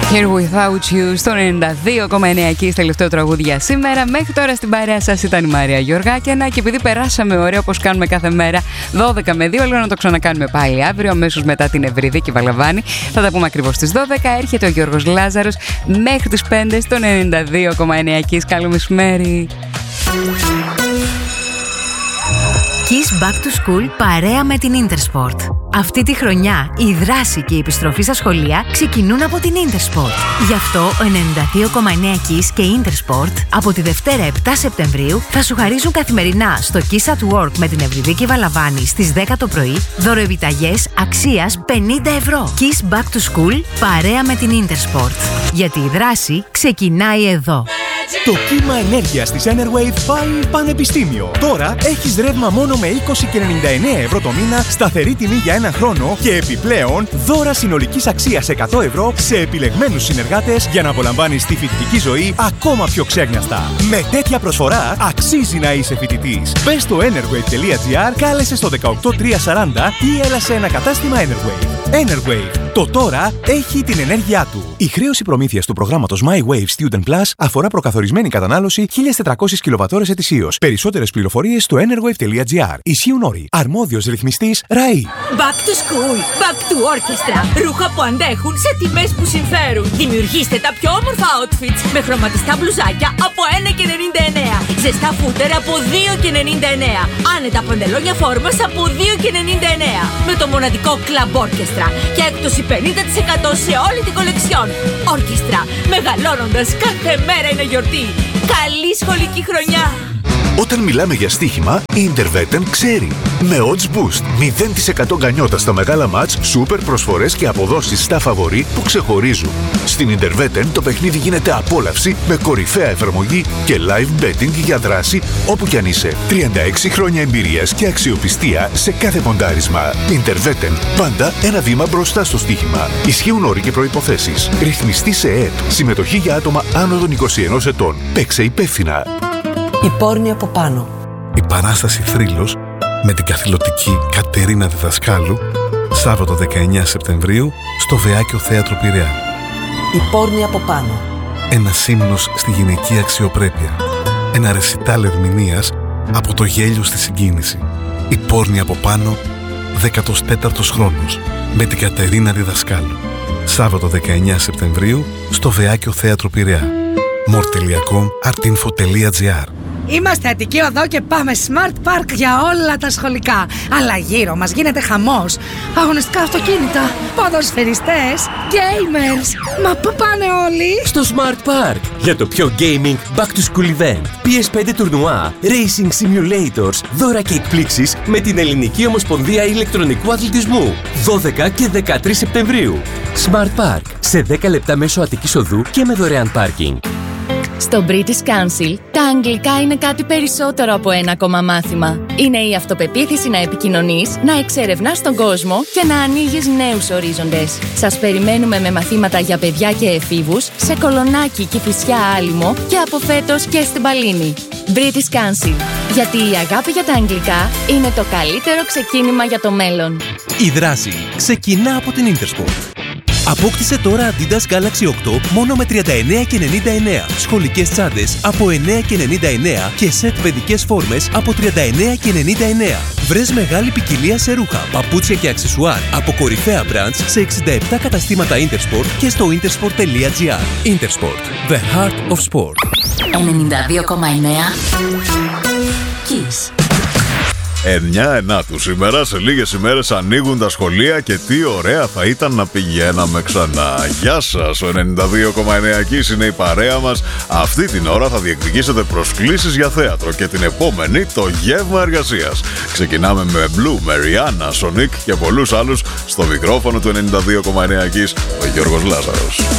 Here Without You στο 92,9 και τελευταίο τραγούδι για σήμερα. Μέχρι τώρα στην παρέα σας ήταν η Μαρία Γεωργάκιανα και επειδή περάσαμε ωραία όπως κάνουμε κάθε μέρα 12 με 2, λέω να το ξανακάνουμε πάλι αύριο αμέσως μετά την Ευρυδίκη Βαλαβάνη. Θα τα πούμε ακριβώς στις 12. Έρχεται ο Γιώργος Λάζαρος μέχρι τις 5 στο 92,9. Καλό μεσημέρι. Kiss Back to School παρέα με την Intersport. Αυτή τη χρονιά η δράση και η επιστροφή στα σχολεία ξεκινούν από την Intersport. Γι' αυτό ο 92,9 Kiss και η Intersport από τη Δευτέρα 7 Σεπτεμβρίου θα σου χαρίζουν καθημερινά στο Kiss at Work με την Ευρυδίκη Βαλαβάνη στις 10 το πρωί δωροεπιταγές αξίας 50 ευρώ. Kiss Back to School παρέα με την Intersport. Γιατί η δράση ξεκινάει εδώ. Το κύμα ενέργειας της Enerwave πάει πανεπιστήμιο. Τώρα έχεις ρεύμα μόνο με 20 και 99 ευρώ το μήνα, σταθερή τιμή για ένα χρόνο και επιπλέον δώρα συνολικής αξίας 100 ευρώ σε επιλεγμένους συνεργάτες για να απολαμβάνεις τη φοιτητική ζωή ακόμα πιο ξέγνιαστα. Με τέτοια προσφορά αξίζει να είσαι φοιτητής. Μπες στο enerwave.gr, κάλεσε στο 18340 ή έλα σε ένα κατάστημα Enerwave. Enerwave. Το τώρα έχει την ενέργειά του. Η χρέωση προμήθειας του προγράμματος My Wave Student Plus αφορά προκαθορισμένη κατανάλωση 1.400 κιλοβατώρες ετησίως. Περισσότερες πληροφορίες στο enerwave.gr. Ισχύουν όροι. Αρμόδιος ρυθμιστής ΡΑΗ. Back to school, back to orchestra. Ρούχα που αντέχουν σε τιμές που συμφέρουν. Δημιουργήστε τα πιο όμορφα outfits με χρωματιστά μπλουζάκια από 1,99. Ζεστά φούτερ από 2,99. Άνετα παντελόνια φόρμας από 2,99. Με το μοναδικό Club Orchestra και έκπτωση 50% σε όλη την κολεξιόν. Orchestra, μεγαλώνοντας κάθε μέρα είναι γιορτή. Καλή σχολική χρονιά! Όταν μιλάμε για στοίχημα, η Interveten ξέρει. Με odds boost, 0% γκανιότα στα μεγάλα μάτς, σούπερ προσφορές και αποδόσεις στα φαβορί που ξεχωρίζουν. Στην Interveten το παιχνίδι γίνεται απόλαυση με κορυφαία εφαρμογή και live betting για δράση όπου κι αν είσαι. 36 χρόνια εμπειρίας και αξιοπιστία σε κάθε ποντάρισμα. Interveten, πάντα ένα βήμα μπροστά στο στοίχημα. Ισχύουν όροι και προϋποθέσεις. Ρυθμιστή σε ΕΕΠ. Συμμετοχή για άτομα άνω των 21 ετών. Παίξε υπεύθυνα. Η πόρνη από πάνω. Η παράσταση Θρύλος με την καθηλωτική Κατερίνα Διδασκάλου Σάββατο 19 Σεπτεμβρίου στο Βεάκιο Θέατρο Πειραιά. Η πόρνη από πάνω. Ένας ύμνος στη γυναική αξιοπρέπεια. Ένα ρεσιτάλ ερμηνείας από το γέλιο στη συγκίνηση. Η πόρνη από πάνω, 14ος χρόνος με την Κατερίνα Διδασκάλου. Σάββατο 19 Σεπτεμβρίου στο Βεάκιο Θέατρο Πειραιά. more.com.artinfo.gr. Είμαστε Αττική Οδό και πάμε Smart Park για όλα τα σχολικά. Αλλά γύρω μας γίνεται χαμός. Αγωνιστικά αυτοκίνητα, ποδοσφαιριστές, gamers. Μα πού πάνε όλοι? Στο Smart Park για το πιο gaming back to school event. PS5 τουρνουά, racing simulators, δώρα και εκπλήξεις με την Ελληνική Ομοσπονδία Ηλεκτρονικού Αθλητισμού. 12 και 13 Σεπτεμβρίου. Smart Park σε 10 λεπτά μέσω Αττικής Οδού και με δωρεάν πάρκινγκ. Στο British Council, τα αγγλικά είναι κάτι περισσότερο από ένα ακόμα μάθημα. Είναι η αυτοπεποίθηση να επικοινωνείς, να εξερευνάς τον κόσμο και να ανοίγεις νέους ορίζοντες. Σας περιμένουμε με μαθήματα για παιδιά και εφήβους σε Κολονάκι, Κηφισιά, Άλυμο και από φέτος και στην Παλίνη. British Council. Γιατί η αγάπη για τα αγγλικά είναι το καλύτερο ξεκίνημα για το μέλλον. Η δράση ξεκινά από την Intersport. Απόκτησε τώρα Adidas Galaxy 8 μόνο με 39,99. Σχολικές τσάντες από 9,99 και σετ παιδικές φόρμες από 39,99. Βρες μεγάλη ποικιλία σε ρούχα, παπούτσια και αξεσουάρ από κορυφαία brands σε 67 καταστήματα Intersport και στο intersport.gr. Intersport, the heart of sport. 92,9 Kiss. 9 Ενάτου σήμερα, σε λίγες ημέρες ανοίγουν τα σχολεία και τι ωραία θα ήταν να πηγαίναμε ξανά. Γεια σας, ο 92,9 Kiss είναι η παρέα μας. Αυτή την ώρα θα διεκδικήσετε προσκλήσεις για θέατρο και την επόμενη το γεύμα εργασίας. Ξεκινάμε με Blue, με Rihanna, Sonic και πολλούς άλλους. Στο μικρόφωνο του 92,9 Kiss, ο Γιώργος Λάζαρος.